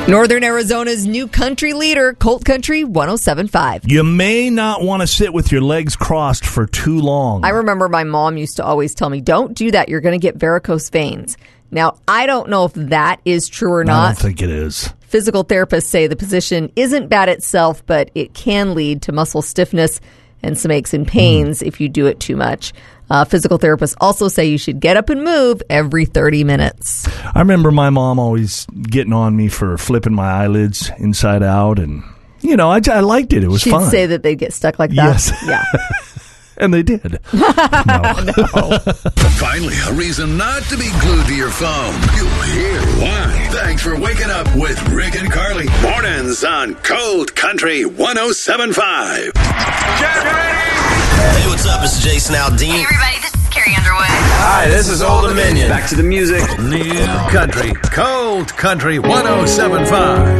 Northern Arizona's new country leader, Colt Country 107.5. You may not want to sit with your legs crossed for too long. I remember my mom used to always tell me, don't do that. You're going to get varicose veins. Now, I don't know if that is true or not. I don't think it is. Physical therapists say the position isn't bad itself, but it can lead to muscle stiffness and some aches and pains if you do it too much. Physical therapists also say you should get up and move every 30 minutes. I remember my mom always getting on me for flipping my eyelids inside out. And, you know, I liked it. It was fun. She'd say that they'd get stuck like that? Yes. Yeah. And they did. No. Finally, a reason not to be glued to your phone. You'll hear why. Thanks for waking up with Rick and Carly. Mornings on Cold Country 107.5. Get ready! Hey, what's up? It's Jason Aldean. Hey, everybody, this is Carrie Underwood. Hi, this is Old Dominion. Back to the music. New Country, Cold Country 107.5.